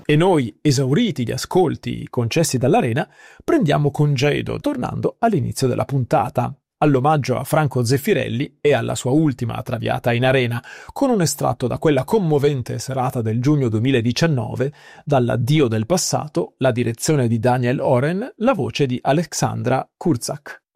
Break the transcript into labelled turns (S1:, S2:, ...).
S1: E noi, esauriti gli ascolti concessi dall'Arena, prendiamo congedo, tornando all'inizio della puntata, all'omaggio a Franco Zeffirelli e alla sua ultima traviata in Arena, con un estratto da quella commovente serata del giugno 2019, dall'Addio del passato, la direzione di Daniel Oren, la voce di Alexandra Kurzak.